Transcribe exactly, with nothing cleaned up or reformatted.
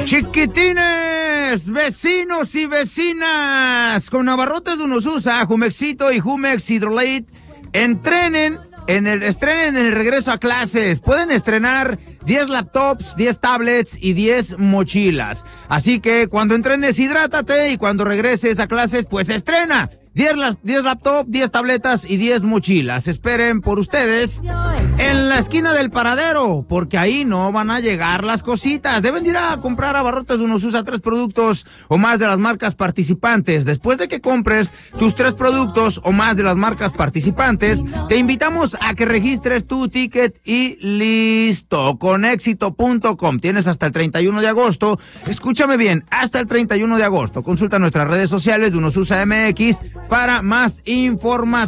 Chiquitines, vecinos y vecinas, con abarrotes de Unosusa, Jumexito y Jumex Hydrolate, entrenen en el, estrenen en el regreso a clases. Pueden estrenar diez laptops, diez tablets y diez mochilas. Así que cuando entrenes, hidrátate, y cuando regreses a clases, pues estrena diez, diez laptops, diez tabletas y diez mochilas. Esperen por ustedes en la esquina del paradero, porque ahí no van a llegar las cositas. Deben ir a comprar abarrotes de Unosusa, tres productos o más de las marcas participantes. Después de que compres tus tres productos o más de las marcas participantes, te invitamos a que registres tu ticket y listo. Conexito punto com. Tienes hasta el treinta y uno de agosto. Escúchame bien, hasta el treinta y uno de agosto. Consulta nuestras redes sociales de Unosusa M X para más información.